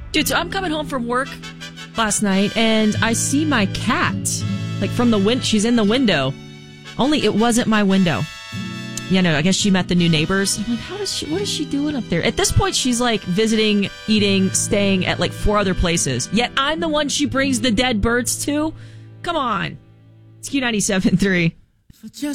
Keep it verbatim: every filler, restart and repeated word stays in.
Dude, so I'm coming home from work last night, and I see my cat, like from the win. She's in the window. Only it wasn't my window. Yeah, no, I guess she met the new neighbors. I'm like, how does she, what is she doing up there? At this point, she's like visiting, eating, staying at like four other places. Yet I'm the one she brings the dead birds to? Come on. It's Q ninety-seven point three.